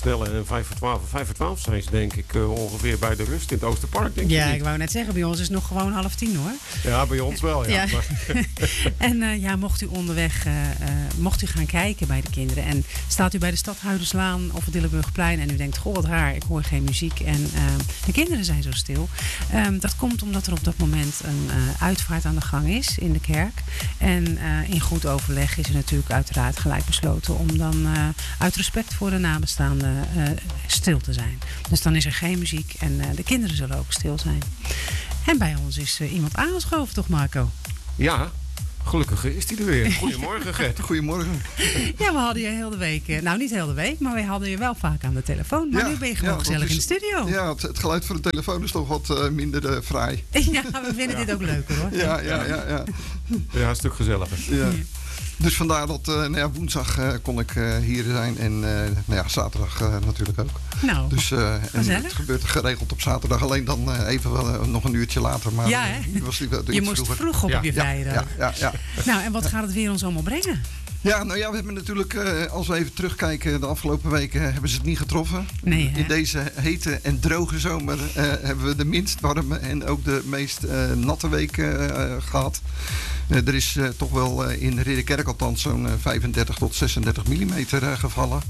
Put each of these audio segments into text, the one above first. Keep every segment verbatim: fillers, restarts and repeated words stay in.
vertellen. En vijf voor twaalf, vijf voor twaalf zijn ze denk ik uh, ongeveer bij de rust in het Oosterpark. Denk ja, ik, ik wou net zeggen, bij ons is het nog gewoon half tien hoor. Ja, bij ons wel. Ja. ja. en uh, ja, mocht u onderweg, uh, uh, mocht u gaan kijken bij de kinderen. En staat u bij de Stadhuiderslaan of het Dillenburgplein en u denkt, goh wat raar, ik hoor geen muziek. En uh, de kinderen zijn zo stil. Um, dat komt omdat er op dat moment een uh, uitvaart aan de gang is in de kerk. En uh, in goed overleg is er natuurlijk uiteraard gelijk besloten om dan uh, uit respect voor de nabestaanden uh, stil te zijn. Dus dan is er geen muziek en uh, de kinderen zullen ook stil zijn. En bij ons is uh, iemand aangeschoven, toch Marco? Ja, gelukkig is die er weer. Goedemorgen Gert. Goedemorgen. Ja, we hadden je heel de week, uh, nou niet heel de week, maar we hadden je wel vaak aan de telefoon. Maar ja, nu ben je gewoon ja, gezellig is, in de studio. Ja, het, het geluid van de telefoon is toch wat uh, minder uh, fraai. Ja, we vinden ja. dit ook leuker hoor. Ja, ja, ja. Ja, ja een stuk gezelliger. Ja. Ja. Dus vandaar dat uh, nou ja, woensdag uh, kon ik uh, hier zijn en uh, nou ja, zaterdag uh, natuurlijk ook. Nou, dus, uh, en het gebeurt geregeld op zaterdag, alleen dan uh, even wel uh, nog een uurtje later. Maar ja, hè? Uh, was die, uh, je moest vroeger. vroeg op ja. je vrijdag. Ja, ja, ja, ja. Nou, en wat gaat het weer ons allemaal brengen? Ja, nou ja, we hebben natuurlijk, uh, als we even terugkijken, de afgelopen weken uh, hebben ze het niet getroffen. Nee, in deze hete en droge zomer uh, hebben we de minst warme en ook de meest uh, natte weken uh, gehad. Uh, er is uh, toch wel uh, in Ridderkerk althans zo'n uh, vijfendertig tot zesendertig millimeter uh, gevallen.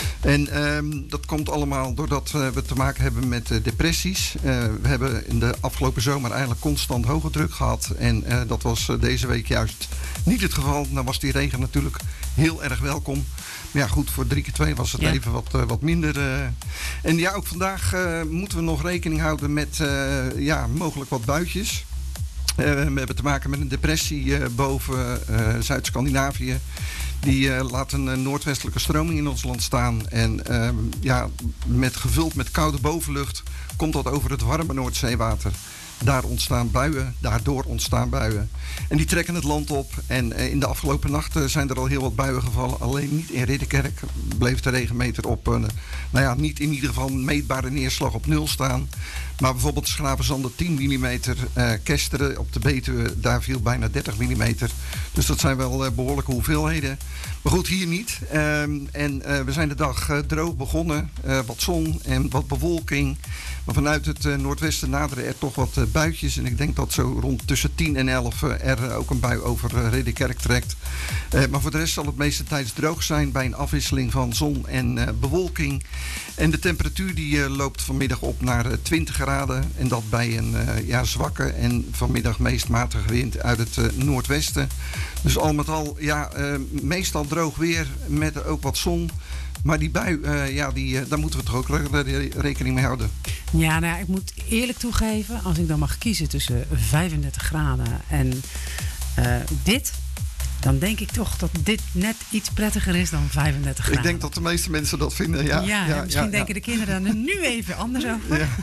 En um, dat komt allemaal doordat uh, we te maken hebben met uh, depressies. Uh, we hebben in de afgelopen zomer eigenlijk constant hoge druk gehad. En uh, dat was uh, deze week juist niet het geval. Dan was die regen natuurlijk heel erg welkom. Maar ja, goed, voor drie keer twee was het ja. even wat, uh, wat minder. Uh. En ja, ook vandaag uh, moeten we nog rekening houden met uh, ja, mogelijk wat buitjes. Uh, we hebben te maken met een depressie uh, boven uh, Zuid-Scandinavië. Die uh, laat een uh, noordwestelijke stroming in ons land staan. En uh, ja, met, gevuld met koude bovenlucht komt dat over het warme Noordzeewater. Daar ontstaan buien, daardoor ontstaan buien. En die trekken het land op. En uh, in de afgelopen nachten zijn er al heel wat buien gevallen. Alleen niet in Ridderkerk bleef de regenmeter op, uh, nou ja, niet in ieder geval meetbare neerslag op nul staan. Maar bijvoorbeeld Schravenzande tien millimeter, uh, Kesteren op de Betuwe, daar viel bijna dertig millimeter. Dus dat zijn wel uh, behoorlijke hoeveelheden. Maar goed, hier niet. Um, en uh, we zijn de dag uh, droog begonnen. Uh, wat zon en wat bewolking. Maar vanuit het uh, noordwesten naderen er toch wat uh, buitjes. En ik denk dat zo rond tussen tien en elf uh, er uh, ook een bui over uh, Ridderkerk trekt. Uh, maar voor de rest zal het meeste tijds droog zijn bij een afwisseling van zon en uh, bewolking. En de temperatuur die uh, loopt vanmiddag op naar uh, twintig graden. En dat bij een uh, ja, zwakke en vanmiddag meest matige wind uit het uh, noordwesten. Dus al met al, ja, uh, meestal droog weer met ook wat zon. Maar die bui, uh, ja, die, uh, daar moeten we toch ook re- rekening mee houden. Ja, nou ja, ik moet eerlijk toegeven, als ik dan mag kiezen tussen vijfendertig graden en uh, dit, dan denk ik toch dat dit net iets prettiger is dan vijfendertig graden. Ik denk dat de meeste mensen dat vinden, ja. Ja, ja misschien ja, denken ja. de kinderen er nu even anders over. Ja,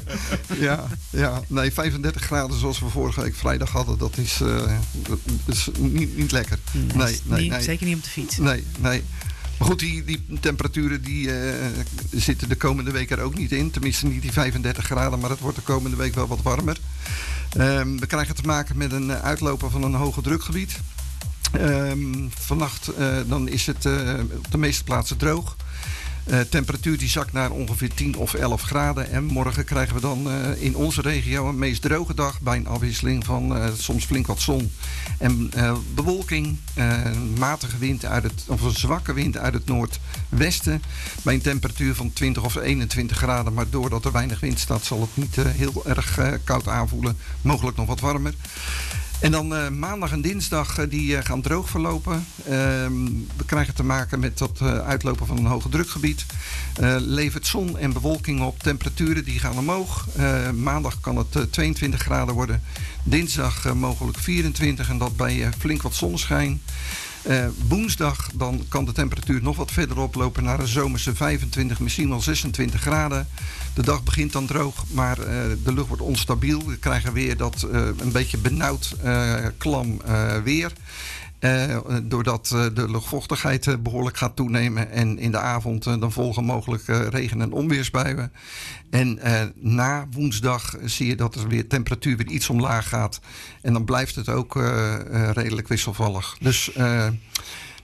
ja, ja, nee, vijfendertig graden zoals we vorige week vrijdag hadden, dat is, uh, dat is niet, niet lekker. Nee, nee, nee, niet, nee. Zeker niet op de fiets. Nee, nee. Maar goed, die, die temperaturen die, uh, zitten de komende week er ook niet in. Tenminste niet die vijfendertig graden, maar het wordt de komende week wel wat warmer. Um, we krijgen te maken met een uitloper van een hoge drukgebied. Um, vannacht uh, dan is het uh, op de meeste plaatsen droog. Uh, temperatuur die zakt naar ongeveer tien of elf graden. En morgen krijgen we dan uh, in onze regio een meest droge dag bij een afwisseling van uh, soms flink wat zon en uh, bewolking. Uh, een matige wind uit het, of een zwakke wind uit het noordwesten. Bij een temperatuur van twintig of eenentwintig graden. Maar doordat er weinig wind staat zal het niet uh, heel erg uh, koud aanvoelen. Mogelijk nog wat warmer. En dan uh, maandag en dinsdag uh, die uh, gaan droog verlopen. Uh, we krijgen te maken met dat uh, uitlopen van een hoge drukgebied. Uh, levert zon en bewolking op. Temperaturen die gaan omhoog. Uh, maandag kan het uh, tweeëntwintig graden worden. Dinsdag uh, mogelijk vierentwintig en dat bij uh, flink wat zonneschijn. Uh, woensdag dan kan de temperatuur nog wat verder oplopen naar een zomerse vijfentwintig, misschien wel zesentwintig graden. De dag begint dan droog, maar uh, de lucht wordt onstabiel. We krijgen weer dat uh, een beetje benauwd, uh, klam uh, weer. Uh, doordat uh, de luchtvochtigheid uh, behoorlijk gaat toenemen. En in de avond uh, dan volgen mogelijk uh, regen- en onweersbuien. En uh, na woensdag zie je dat er weer temperatuur weer iets omlaag gaat. En dan blijft het ook uh, uh, redelijk wisselvallig. Dus uh,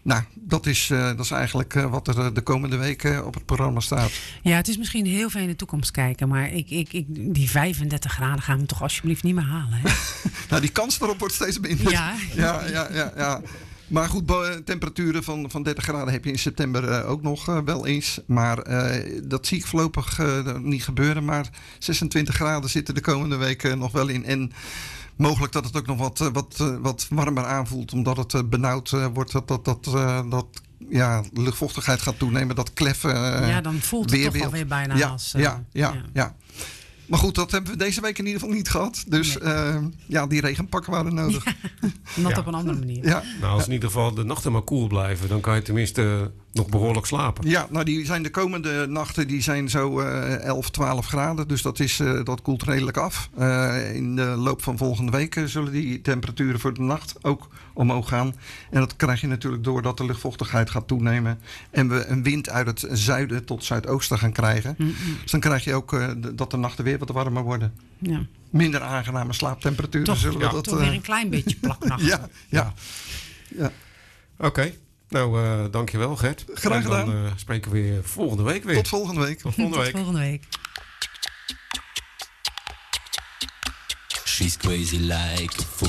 nou, dat is, uh, dat is eigenlijk uh, wat er de komende weken op het programma staat. Ja, het is misschien heel veel in de toekomst kijken. Maar ik, ik, ik, die vijfendertig graden gaan we toch alsjeblieft niet meer halen. Hè? Nou, die kans erop wordt steeds minder. Ja, ja, ja, ja. ja. Maar goed, bo- temperaturen van, van dertig graden heb je in september uh, ook nog uh, wel eens. Maar uh, dat zie ik voorlopig uh, niet gebeuren. Maar zesentwintig graden zitten de komende weken nog wel in. En mogelijk dat het ook nog wat, uh, wat, uh, wat warmer aanvoelt. Omdat het uh, benauwd uh, wordt. Dat, dat, dat, uh, dat ja, de luchtvochtigheid gaat toenemen. Dat kleffen. Uh, ja, dan voelt het toch weer, alweer bijna ja, als... Uh, ja, ja, ja, ja. Maar goed, dat hebben we deze week in ieder geval niet gehad. Dus nee. uh, ja, die regenpakken waren nodig. Ja, nat ja. op een andere manier. Ja. Nou, als in ieder geval de nachten maar koel blijven, dan kan je tenminste uh, nog behoorlijk slapen. Ja, nou die zijn de komende nachten die zijn zo uh, elf, twaalf graden. Dus dat, is, uh, dat koelt redelijk af. Uh, in de loop van volgende week uh, zullen die temperaturen voor de nacht ook omhoog gaan. En dat krijg je natuurlijk doordat de luchtvochtigheid gaat toenemen. En we een wind uit het zuiden tot zuidoosten gaan krijgen. Mm-hmm. Dus dan krijg je ook uh, de, dat de nachten weer wat warmer worden. Ja. Minder aangename slaaptemperaturen. Toch, zullen we ja, dat, toch uh, weer een klein beetje plaknacht. ja, ja. ja. Oké. Okay. Nou, uh, dankjewel Gert. Graag gedaan. En dan uh, spreken we weer volgende week weer. Tot volgende week. Tot volgende week. Tot volgende week. She's crazy like a fool.